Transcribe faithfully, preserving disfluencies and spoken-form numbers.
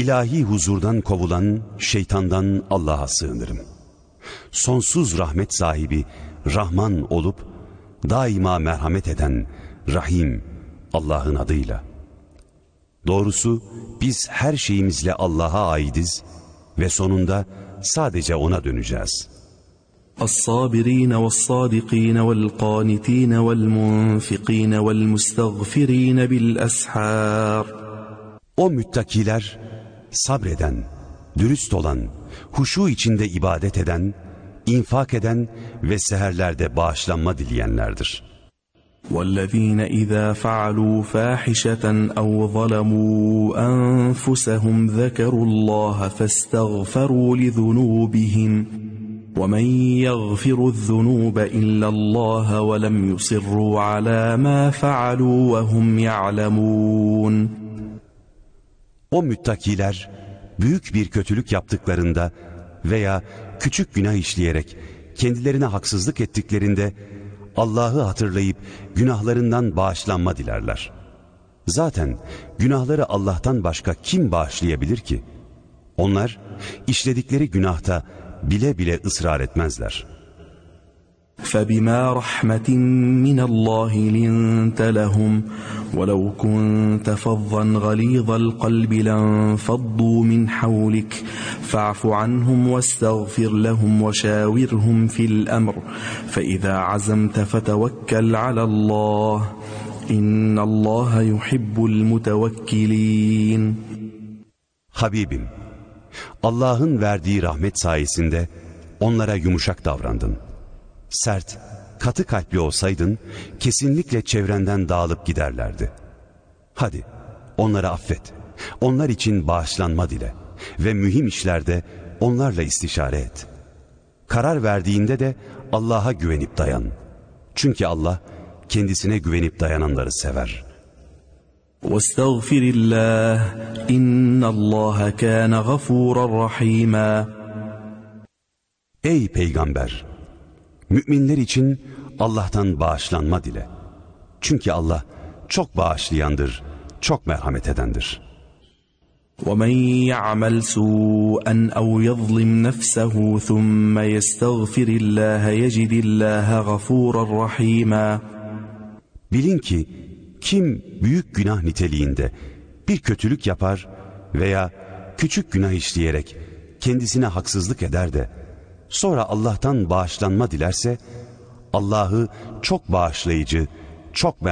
İlahi huzurdan kovulan şeytandan Allah'a sığınırım. Sonsuz rahmet sahibi Rahman olup daima merhamet eden Rahim Allah'ın adıyla. Doğrusu biz her şeyimizle Allah'a aidiz ve sonunda sadece O'na döneceğiz. الصابرين والصادقين والقانتين والمنفقين والمستغفرين بالأسحار. O müttakiler, sabreden, dürüst olan, huşu içinde ibadet eden, infak eden ve seherlerde bağışlanma dileyenlerdir. وَالَّذ۪ينَ اِذَا فَعَلُوا فَاحِشَةً اَوْ ظَلَمُوا أَنفُسَهُمْ ذَكَرُوا اللّٰهَ فَاسْتَغْفَرُوا لِذُنُوبِهِمْ وَمَنْ يَغْفِرُ الذُّنُوبَ إِلَّا اللّٰهَ وَلَمْ يُصِرُّوا عَلَى مَا فَعَلُوا وَهُمْ يَعْلَمُونَ. O müttakiler, büyük bir kötülük yaptıklarında veya küçük günah işleyerek kendilerine haksızlık ettiklerinde Allah'ı hatırlayıp günahlarından bağışlanma dilerler. Zaten günahları Allah'tan başka kim bağışlayabilir ki? Onlar işledikleri günahta bile bile ısrar etmezler. فَبِمَا رَحْمَةٍ مِّنَ اللّٰهِ لِنْتَ لَهُمْ وَلَوْ كُنْتَ فَظًّا غَلِيظَ الْقَلْبِ لَانْفَضُّوا مِنْ حَوْلِكَ فَاعْفُ عَنْهُمْ وَاسْتَغْفِرْ لَهُمْ وَشَاوِرْهُمْ فِي الْأَمْرِ فَإِذَا عَزَمْتَ فَتَوَكَّلْ عَلَى اللّٰهِ إِنَّ اللّٰهَ يُحِبُّ الْمُتَوَكِّلِينَ. Habibim, Allah'ın verdiği rahmet sayesinde onlara yumuşak davrandın. Sert, katı kalpli olsaydın kesinlikle çevrenden dağılıp giderlerdi. Hadi onları affet, onlar için bağışlanma dile ve mühim işlerde onlarla istişare et. Karar verdiğinde de Allah'a güvenip dayan. Çünkü Allah kendisine güvenip dayananları sever. وَاسْتَغْفِرِ اللّٰهِ اِنَّ اللّٰهَ كَانَ غَفُورًا رَحِيمًا. Ey Peygamber! Müminler için Allah'tan bağışlanma dile. Çünkü Allah çok bağışlayandır, çok merhamet edendir. وَمَنْ يَعْمَلْ سُوءًا أَوْ يَظْلِمْ نَفْسَهُ ثُمَّ يَسْتَغْفِرِ اللّٰهَ يَجِدِ اللّٰهَ غَفُورًا رَحِيمًا. Bilin ki kim büyük günah niteliğinde bir kötülük yapar veya küçük günah işleyerek kendisine haksızlık eder de sonra Allah'tan bağışlanma dilerse Allah'ı çok bağışlayıcı, çok